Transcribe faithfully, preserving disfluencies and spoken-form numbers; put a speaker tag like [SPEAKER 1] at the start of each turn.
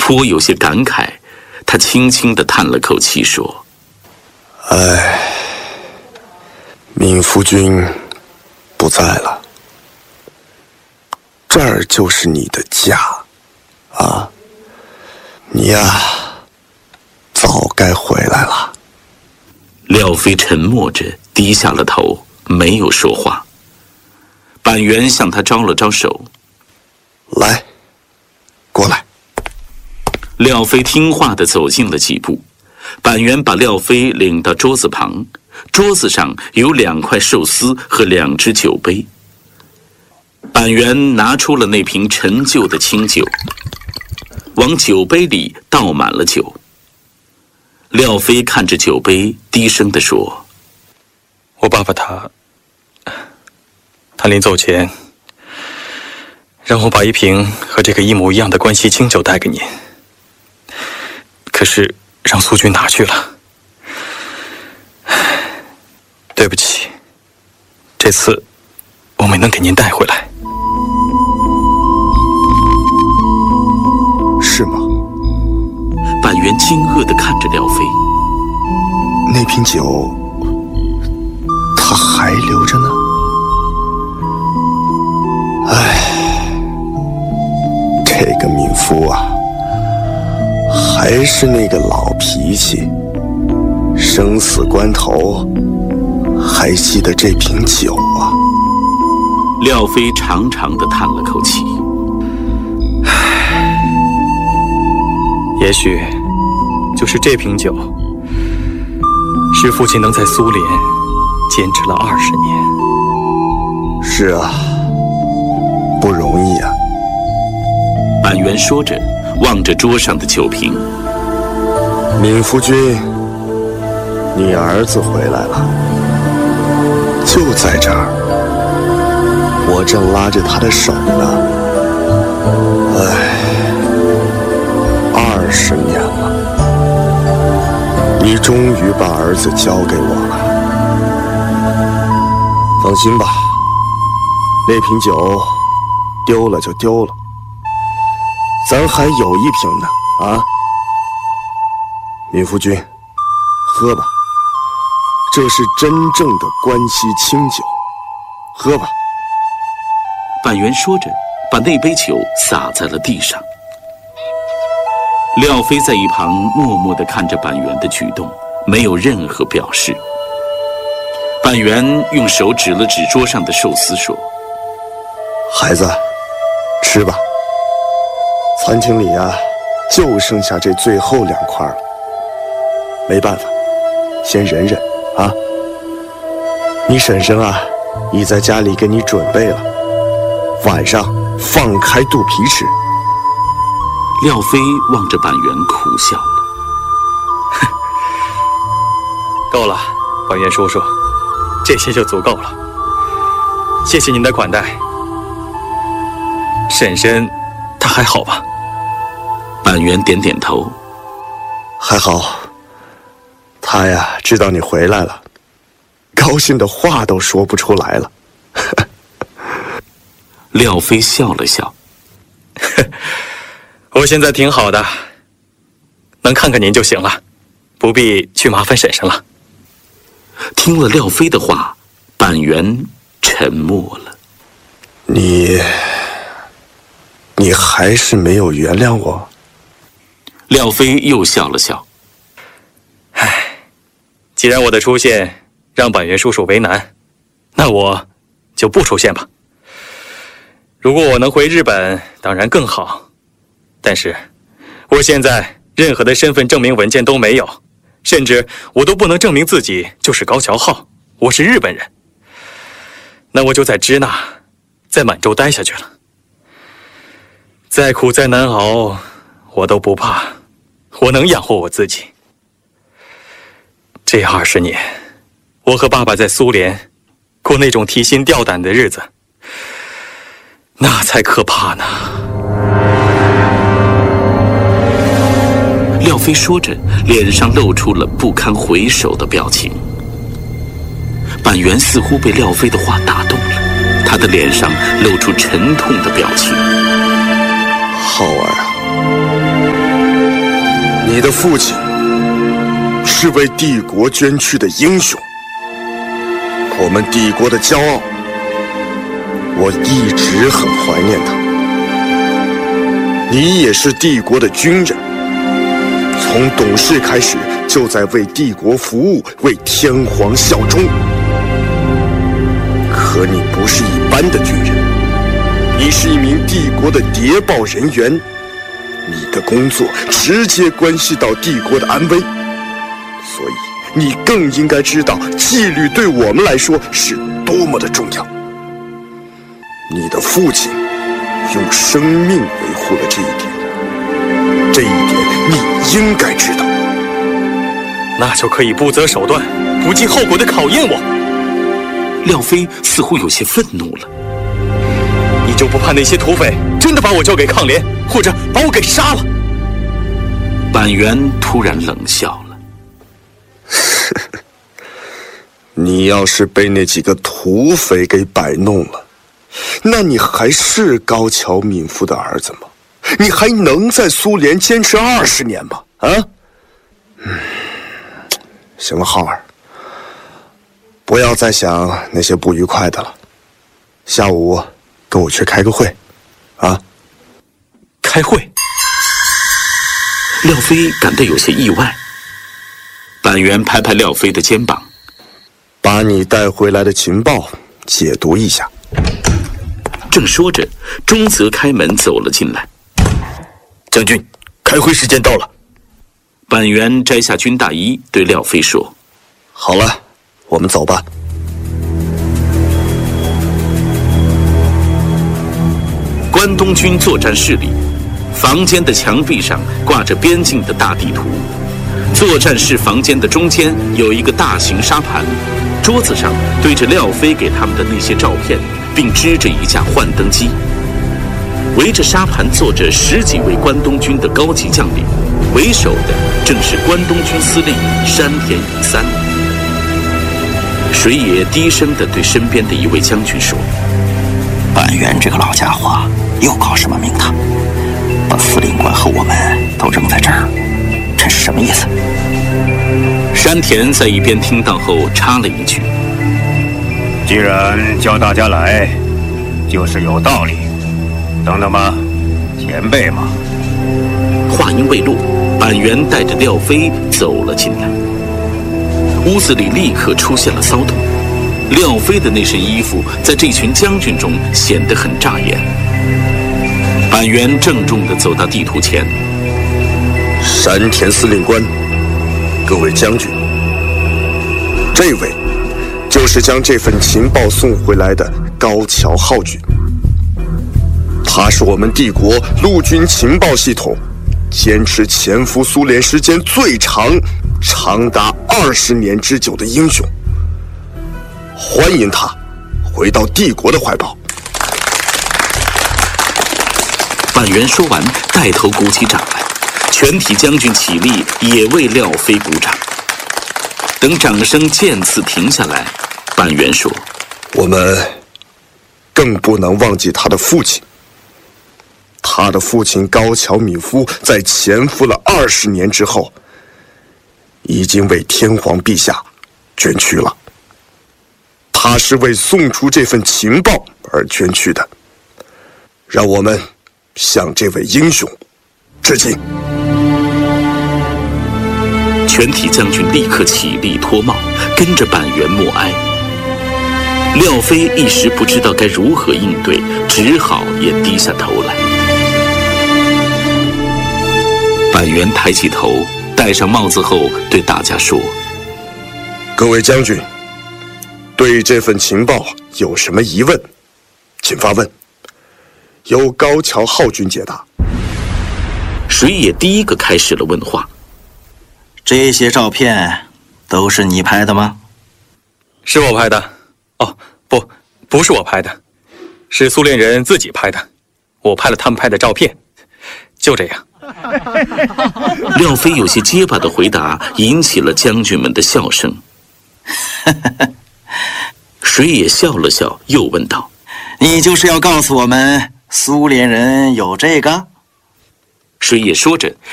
[SPEAKER 1] 颇有些感慨，他轻轻地叹了口气说：
[SPEAKER 2] 唉，闵夫君不在了，这儿就是你的家啊，你呀早该回来了。
[SPEAKER 1] 廖飞沉默着低下了头，没有说话。板垣向他招了招手：
[SPEAKER 2] 来，过来。
[SPEAKER 1] 廖飞听话地走近了几步，板垣把廖飞领到桌子旁，桌子上有两块寿司和两只酒杯。板垣拿出了那瓶陈旧的清酒，往酒杯里倒满了酒。廖飞看着酒杯，低声地说：
[SPEAKER 3] 我爸爸他他临走前让我把一瓶和这个一模一样的关西清酒带给您，可是让苏君拿去了。对不起，这次我没能给您带回来。
[SPEAKER 2] 是吗？
[SPEAKER 1] 板垣惊愕地看着廖飞，
[SPEAKER 2] 那瓶酒他还留着呢。唉，这个闵夫啊，还是那个老脾气，生死关头还记得这瓶酒啊。
[SPEAKER 1] 廖飞长长地叹了口气，
[SPEAKER 3] 也许就是这瓶酒使父亲能在苏联坚持了二十年。
[SPEAKER 2] 是啊，不容易啊。
[SPEAKER 1] 板垣说着，望着桌上的酒瓶。
[SPEAKER 2] 闵夫君，你儿子回来了，就在这儿，我正拉着他的手呢。唉，二十年了，你终于把儿子交给我了。放心吧，那瓶酒丢了就丢了，咱还有一瓶呢啊！闵夫君，喝吧，这是真正的关西清酒，喝吧。
[SPEAKER 1] 板垣说着，把那杯酒洒在了地上。廖飞在一旁默默地看着板垣的举动，没有任何表示。板垣用手指了指桌上的寿司，说：
[SPEAKER 2] 孩子，吃吧，餐厅里啊，就剩下这最后两块了，没办法，先忍忍啊。你婶婶啊，已在家里给你准备了，晚上放开肚皮吃。
[SPEAKER 1] 廖飞望着板垣苦笑了。
[SPEAKER 3] 够了，板垣叔叔，这些就足够了。谢谢您的款待。婶婶，她还好吧？
[SPEAKER 1] 板垣点点头，
[SPEAKER 2] 还好。他呀，知道你回来了，高兴的话都说不出来了。
[SPEAKER 1] 廖飞笑了笑。
[SPEAKER 3] 我现在挺好的，能看看您就行了，不必去麻烦婶婶了。
[SPEAKER 1] 听了廖飞的话，板垣沉默了。
[SPEAKER 2] 你，你还是没有原谅我？
[SPEAKER 1] 廖飞又笑了笑。
[SPEAKER 3] 唉，既然我的出现让板垣叔叔为难，那我就不出现吧。如果我能回日本，当然更好。但是，我现在任何的身份证明文件都没有，甚至我都不能证明自己就是高桥浩，我是日本人。那我就在支那，在满洲待下去了。再苦再难熬，我都不怕，我能养活我自己。这二十年，我和爸爸在苏联过那种提心吊胆的日子，那才可怕呢。
[SPEAKER 1] 廖飞说着，脸上露出了不堪回首的表情。板垣似乎被廖飞的话打动了，他的脸上露出沉痛的表情。
[SPEAKER 2] 浩儿啊， 你的父亲是为帝国捐躯的英雄，我们帝国的骄傲，我一直很怀念他。你也是帝国的军人，从懂事开始就在为帝国服务，为天皇效忠。可你不是一般的军人，你是一名帝国的谍报人员，你的工作直接关系到帝国的安危，所以你更应该知道纪律对我们来说是多么的重要。你的父亲用生命维护了这一点，这一点你应该知道。
[SPEAKER 3] 那就可以不择手段、不计后果地考验我。
[SPEAKER 1] 廖飞似乎有些愤怒了。
[SPEAKER 3] 你就不怕那些土匪真的把我交给抗联，或者把我给杀了？
[SPEAKER 1] 板垣突然冷笑了。
[SPEAKER 2] 你要是被那几个土匪给摆弄了，那你还是高桥敏夫的儿子吗？你还能在苏联坚持二十年吗？啊？嗯，行了，浩儿，不要再想那些不愉快的了。下午跟我去开个会，啊？
[SPEAKER 3] 开会？
[SPEAKER 1] 廖飞感到有些意外。板垣拍拍廖飞的肩膀，
[SPEAKER 2] 把你带回来的情报解读一下。
[SPEAKER 1] 正说着，中泽开门走了进来。
[SPEAKER 2] 将军，开会时间到了。
[SPEAKER 1] 板垣摘下军大衣，对廖飞说：“
[SPEAKER 2] 好了，我们走吧。”
[SPEAKER 1] 关东军作战室里，房间的墙壁上挂着边境的大地图。作战室房间的中间有一个大型沙盘，桌子上堆着廖飞给他们的那些照片，并支着一架幻灯机。围着沙盘坐着十几位关东军的高级将领，为首的正是关东军司令山田乙三。水野低声地对身边的一位将军说：“
[SPEAKER 4] 板垣这个老家伙又搞什么名堂？把司令官和我们都扔在这儿，这是什么意思？”
[SPEAKER 1] 山田在一边听到后插了一句：“
[SPEAKER 5] 既然叫大家来，就是有道理。等等吧，前辈嘛。”
[SPEAKER 1] 话音未落，板垣带着廖飞走了进来。屋子里立刻出现了骚动。廖飞的那身衣服在这群将军中显得很扎眼。板垣郑重地走到地图前：“
[SPEAKER 2] 山田司令官，各位将军，这位就是将这份情报送回来的高桥浩君。他是我们帝国陆军情报系统坚持潜伏苏联时间最长、长达二十年之久的英雄。欢迎他回到帝国的怀抱。”
[SPEAKER 1] 板垣说完，带头鼓起掌来，全体将军起立，也为廖飞鼓掌。等掌声渐次停下来，板垣说：“
[SPEAKER 2] 我们更不能忘记他的父亲。他的父亲高桥敏夫在潜伏了二十年之后，已经为天皇陛下捐躯了。他是为送出这份情报而捐躯的。让我们向这位英雄致敬。”
[SPEAKER 1] 全体将军立刻起立脱帽，跟着板垣默哀。廖飞一时不知道该如何应对，只好也低下头来。板垣抬起头，戴上帽子后对大家说：“
[SPEAKER 2] 各位将军，对这份情报有什么疑问，请发问，由高桥浩君解答。”
[SPEAKER 1] 水野第一个开始了问话：“
[SPEAKER 4] 这些照片都是你拍的吗？”“
[SPEAKER 3] 是我拍的。哦，不，不是我拍的，是苏联人自己拍的。我拍了他们拍的照片，就这样。”
[SPEAKER 1] 廖飞有些结巴的回答引起了将军们的笑声。水野笑了笑，又问道：“
[SPEAKER 4] 你就是要告诉我们，苏联人有这个？”
[SPEAKER 1] 水野说着，